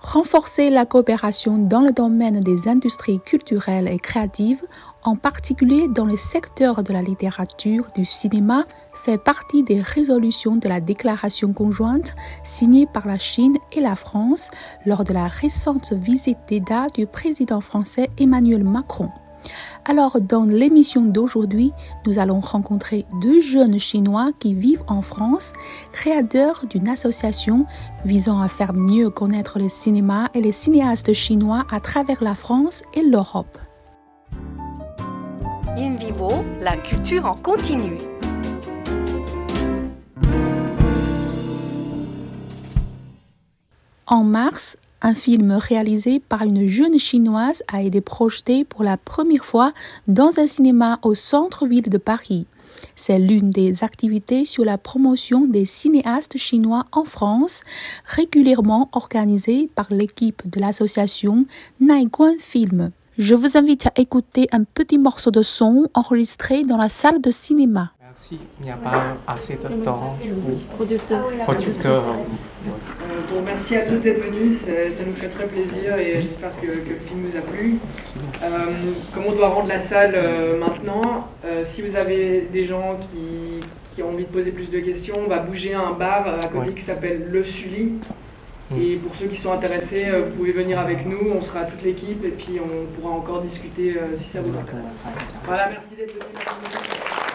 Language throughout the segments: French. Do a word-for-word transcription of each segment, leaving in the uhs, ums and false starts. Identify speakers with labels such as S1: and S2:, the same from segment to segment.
S1: Renforcer la coopération dans le domaine des industries culturelles et créatives, en particulier dans le secteur de la littérature, du cinéma, fait partie des résolutions de la déclaration conjointe signée par la Chine et la France lors de la récente visite d'État du président français Emmanuel Macron. Alors, dans l'émission d'aujourd'hui, nous allons rencontrer deux jeunes Chinois qui vivent en France, créateurs d'une association visant à faire mieux connaître le cinéma et les cinéastes chinois à travers la France et l'Europe.
S2: In Vivo, la culture en continu.
S1: En mars, un film réalisé par une jeune chinoise a été projeté pour la première fois dans un cinéma au centre-ville de Paris. C'est l'une des activités sur la promotion des cinéastes chinois en France, régulièrement organisée par l'équipe de l'association Naiguan Film. Je vous invite à écouter un petit morceau de son enregistré dans la salle de cinéma.
S3: Merci, il n'y a pas assez de temps du coup.
S4: Producteur.
S3: Producteur.
S5: Euh, bon, merci à tous d'être venus, ça, ça nous fait très plaisir et j'espère que, que le film vous a plu. Euh, comme on doit rendre la salle euh, maintenant, euh, si vous avez des gens qui, qui ont envie de poser plus de questions, on va bouger à un bar à côté ouais. qui s'appelle Le Sully. Mm. Et pour ceux qui sont intéressés, euh, vous pouvez venir avec nous, on sera toute l'équipe et puis on pourra encore discuter euh, si ça vous intéresse. Voilà, merci d'être venus.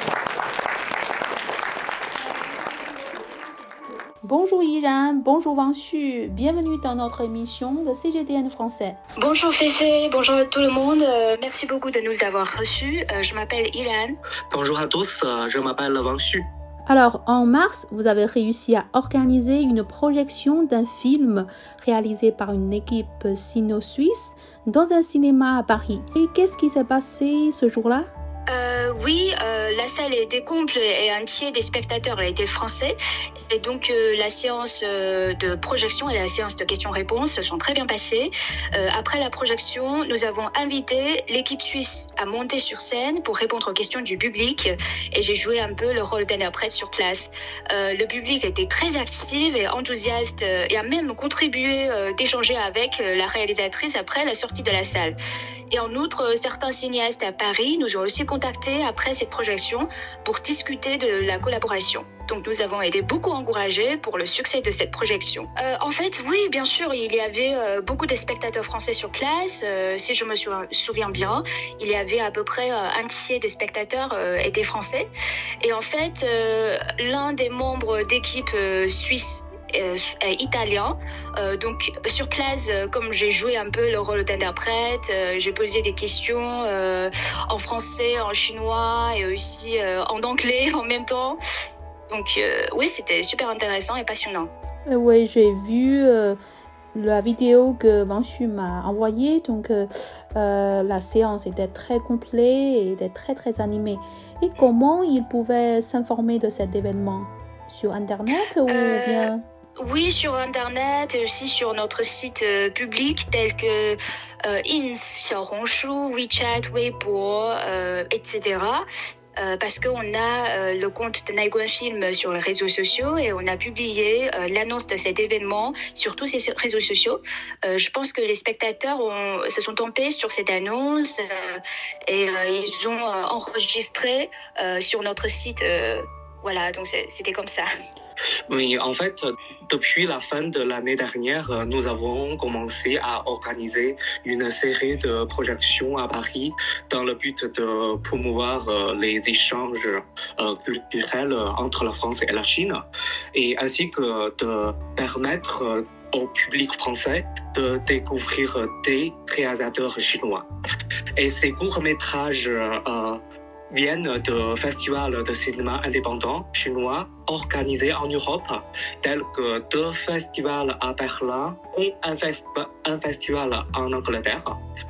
S1: Bonjour Yiran, bonjour Wang Xu, bienvenue dans notre émission de C G T N français.
S6: Bonjour Féfé, bonjour à tout le monde, euh, merci beaucoup de nous avoir reçus. Euh, je m'appelle Yiran.
S7: Bonjour à tous, je m'appelle Wang Xu.
S1: Alors, en mars, vous avez réussi à organiser une projection d'un film réalisé par une équipe sino-suisse dans un cinéma à Paris. Et qu'est-ce qui s'est passé ce jour-là ?
S6: Euh, oui, euh, la salle était complète et un tiers des spectateurs étaient français et donc euh, la séance euh, de projection et la séance de questions-réponses se sont très bien passées. Euh, après la projection, nous avons invité l'équipe suisse à monter sur scène pour répondre aux questions du public et j'ai joué un peu le rôle d'interprète sur place. Euh, le public était très actif et enthousiaste euh, et a même contribué euh, d'échanger avec euh, la réalisatrice après la sortie de la salle. Et en outre, certains cinéastes à Paris nous ont aussi contactés après cette projection pour discuter de la collaboration. Donc nous avons été beaucoup encouragés pour le succès de cette projection. Euh, en fait, oui, bien sûr, il y avait euh, beaucoup de spectateurs français sur place. Euh, si je me sou- souviens bien, il y avait à peu près euh, un tiers de spectateurs euh, étaient français. Et en fait, euh, l'un des membres d'équipe euh, suisse Euh, italien. Euh, donc sur place, euh, comme j'ai joué un peu le rôle d'interprète, euh, j'ai posé des questions euh, en français, en chinois et aussi euh, en anglais en même temps. Donc euh, oui, c'était super intéressant et passionnant.
S1: Euh, oui, j'ai vu euh, la vidéo que Wang Xu m'a envoyée. Donc euh, euh, la séance était très complète et était très très animée. Et comment ils pouvaient s'informer de cet événement? Sur Internet ou
S6: euh...
S1: bien...
S6: Oui, sur Internet et aussi sur notre site euh, public tel que euh, Ins, Xiaohongshu, WeChat, Weibo, euh, et cetera. Euh, parce qu'on a euh, le compte de Naiguan Film sur les réseaux sociaux et on a publié euh, l'annonce de cet événement sur tous ces réseaux sociaux. Euh, je pense que les spectateurs ont, se sont tombés sur cette annonce euh, et euh, ils ont euh, enregistré euh, sur notre site. Euh, voilà, donc c'est, c'était comme ça.
S7: Oui, en fait, depuis la fin de l'année dernière, nous avons commencé à organiser une série de projections à Paris dans le but de promouvoir les échanges culturels entre la France et la Chine, et ainsi que de permettre au public français de découvrir des réalisateurs chinois. Et ces courts-métrages euh, viennent de festivals de cinéma indépendants chinois organisés en Europe, tels que deux festivals à Berlin et un, fest- un festival en Angleterre.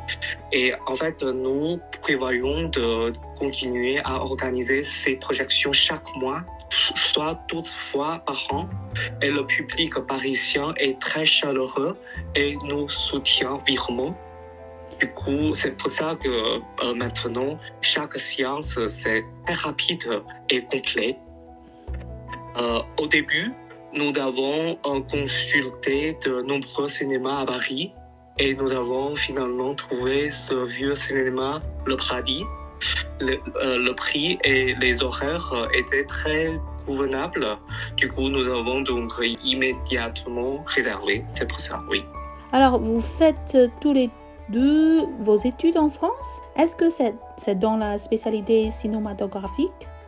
S7: Et en fait, nous prévoyons de continuer à organiser ces projections chaque mois, soit douze fois par an. Et le public parisien est très chaleureux et nous soutient vivement. Du coup, c'est pour ça que euh, maintenant, chaque séance, c'est très rapide et complet. Euh, au début, nous avons euh, consulté de nombreux cinémas à Paris et nous avons finalement trouvé ce vieux cinéma, le Paradis. Le, euh, le prix et les horaires euh, étaient très convenables. Du coup, nous avons donc immédiatement réservé. C'est pour ça, oui.
S1: Alors, vous faites tous les deux vos études en France? Est-ce que c'est, c'est dans la spécialité cinématographique?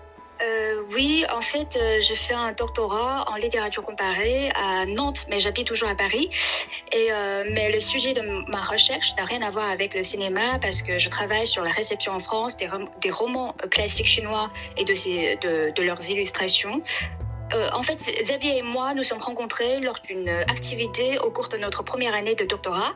S6: Euh, oui, en fait, euh, je fais un doctorat en littérature comparée à Nantes, mais j'habite toujours à Paris. Et, euh, mais le sujet de ma recherche n'a rien à voir avec le cinéma parce que je travaille sur la réception en France des, rom- des romans classiques chinois et de, ces, de, de leurs illustrations. Euh, en fait, Xavier et moi nous sommes rencontrés lors d'une activité au cours de notre première année de doctorat.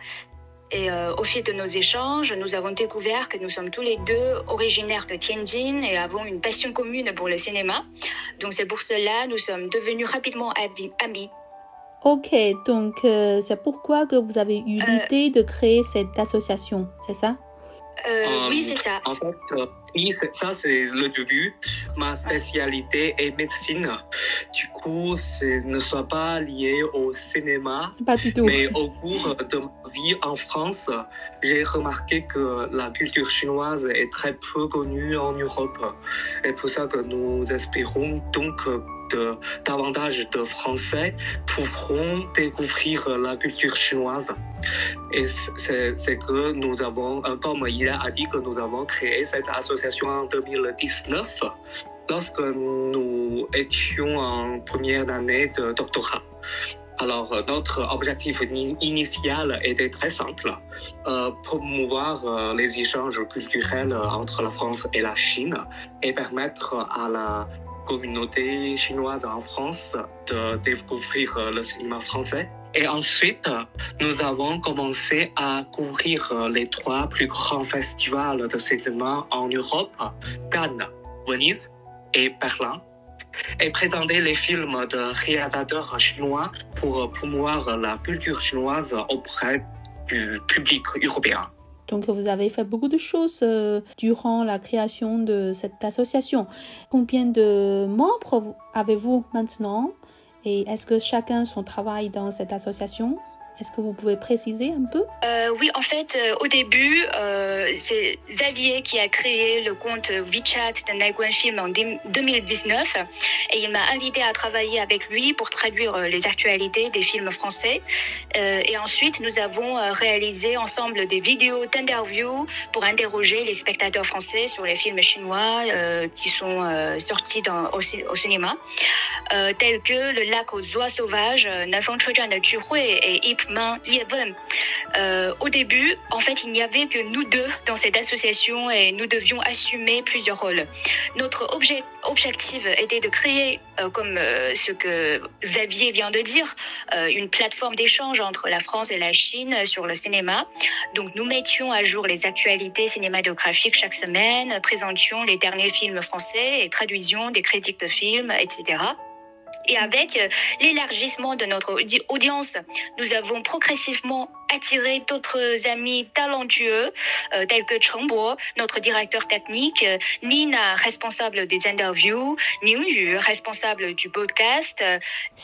S6: Et euh, au fil de nos échanges, nous avons découvert que nous sommes tous les deux originaires de Tianjin et avons une passion commune pour le cinéma. Donc c'est pour cela que nous sommes devenus rapidement amis.
S1: Ok, donc euh, c'est pourquoi que vous avez eu
S6: Euh,
S1: l'idée de créer cette association, c'est ça?
S6: Euh,
S7: Euh,
S6: oui, c'est ça.
S7: En fait, euh, oui, c'est, ça c'est le début. Ma spécialité est médecine. Du coup, c'est ne soit pas lié au cinéma.
S1: Pas du tout.
S7: Mais au cours de ma vie en France, j'ai remarqué que la culture chinoise est très peu connue en Europe. Et pour ça que nous espérons donc que davantage de Français pourront découvrir la culture chinoise. Et c'est, c'est que nous avons, comme il a dit que nous avons créé cette association en deux mille dix-neuf, lorsque nous étions en première année de doctorat. Alors, notre objectif initial était très simple, euh, promouvoir euh, les échanges culturels entre la France et la Chine et permettre à la communauté chinoise en France de découvrir le cinéma français. Et ensuite, nous avons commencé à couvrir les trois plus grands festivals de cinéma en Europe, Cannes, Venise et Berlin, et présenter les films de réalisateurs chinois pour promouvoir la culture chinoise auprès du public européen.
S1: Donc, vous avez fait beaucoup de choses euh, durant la création de cette association. Combien de membres avez-vous maintenant? Et est-ce que chacun son travail dans cette association? Est-ce que vous pouvez préciser un peu?
S6: Euh, oui, en fait, euh, au début, euh, c'est Xavier qui a créé le compte WeChat de Naiguan Film en deux mille dix-neuf et il m'a invité à travailler avec lui pour traduire les actualités des films français. Euh, et ensuite, nous avons réalisé ensemble des vidéos d'interview pour interroger les spectateurs français sur les films chinois euh, qui sont euh, sortis dans, au, au cinéma, euh, tels que Le lac aux oies sauvages, Nanfeng Chezhan de Ju Hui et Ip Man Ye Wen. Euh, au début, en fait, il n'y avait que nous deux dans cette association et nous devions assumer plusieurs rôles. Notre obje- objectif était de créer, euh, comme euh, ce que Xavier vient de dire, euh, une plateforme d'échange entre la France et la Chine sur le cinéma. Donc, nous mettions à jour les actualités cinématographiques chaque semaine, présentions les derniers films français et traduisions des critiques de films, et cetera. Et avec l'élargissement de notre audi- audience, nous avons progressivement attiré d'autres amis talentueux, euh, tels que Cheng Bo, notre directeur technique, Nina, responsable des interviews, Ning Yu, responsable du podcast, euh,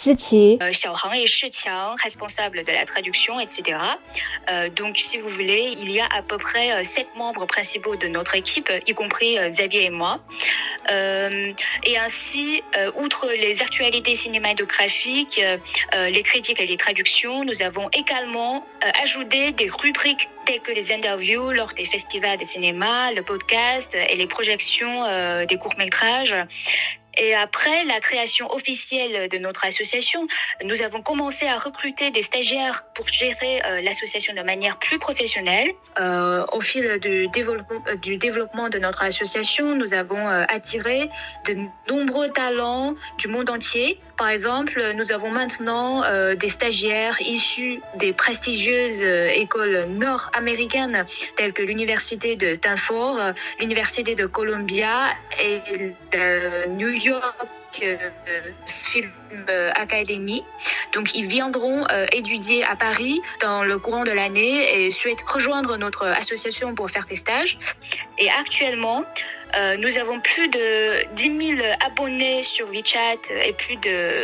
S6: Xiao Hang et Shi Qiang, responsable de la traduction, et cetera. Euh, donc, si vous voulez, il y a à peu près euh, sept membres principaux de notre équipe, y compris euh, Xavier et moi. Euh, et ainsi, euh, outre les actualités cinématographiques, euh, euh, les critiques et les traductions, nous avons également euh, ajouté des rubriques telles que les interviews lors des festivals de cinéma, le podcast et les projections euh, des courts-métrages. Et après la création officielle de notre association, nous avons commencé à recruter des stagiaires pour gérer euh, l'association de manière plus professionnelle. Euh, au fil du développement, euh, du développement de notre association, nous avons euh, attiré de nombreux talents du monde entier. Par exemple, nous avons maintenant euh, des stagiaires issus des prestigieuses euh, écoles nord-américaines telles que l'université de Stanford, euh, l'université de Columbia et le New York euh, Film Academy. Donc, ils viendront euh, étudier à Paris dans le courant de l'année et souhaitent rejoindre notre association pour faire des stages. Et actuellement, euh, nous avons plus de dix mille abonnés sur WeChat et plus de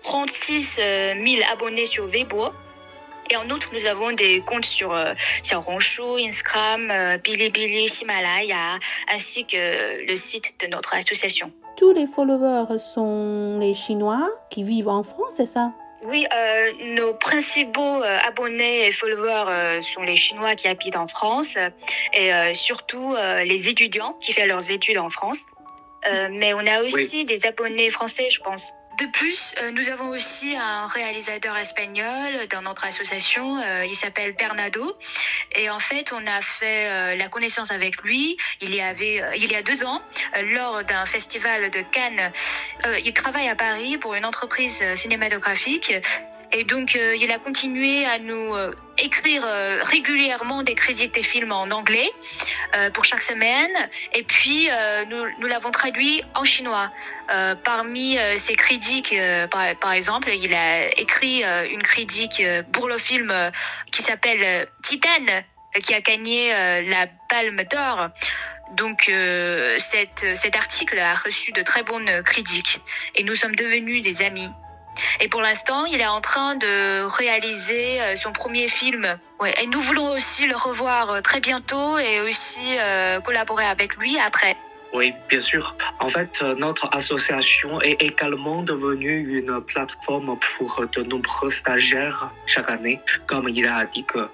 S6: trente-six mille abonnés sur Weibo. Et en outre, nous avons des comptes sur euh, Xiaohongshu, Instagram, euh, Bilibili, Himalaya, ainsi que le site de notre association.
S1: Tous les followers sont les Chinois qui vivent en France, c'est ça?
S6: Oui, euh, nos principaux euh, abonnés et followers euh, sont les Chinois qui habitent en France et euh, surtout euh, les étudiants qui font leurs études en France. Euh, mais on a aussi oui. des abonnés français, je pense. De plus, euh, nous avons aussi un réalisateur espagnol dans notre association. Euh, il s'appelle Bernardo. Et en fait, on a fait euh, la connaissance avec lui il y avait euh, il y a deux ans euh, lors d'un festival de Cannes. Euh, il travaille à Paris pour une entreprise cinématographique. Et donc, euh, il a continué à nous euh, écrire euh, régulièrement des critiques des films en anglais euh, pour chaque semaine. Et puis, euh, nous, nous l'avons traduit en chinois. Euh, parmi euh, ces critiques, euh, par, par exemple, il a écrit euh, une critique euh, pour le film euh, qui s'appelle euh, Titan, euh, qui a gagné euh, la Palme d'Or. Donc, euh, cette, cet article a reçu de très bonnes critiques. Et nous sommes devenus des amis. Et pour l'instant, il est en train de réaliser son premier film. Ouais. Et nous voulons aussi le revoir très bientôt et aussi euh, collaborer avec lui après.
S7: Oui, bien sûr. En fait, notre association est également devenue une plateforme pour de nombreux stagiaires chaque année. Comme il a dit que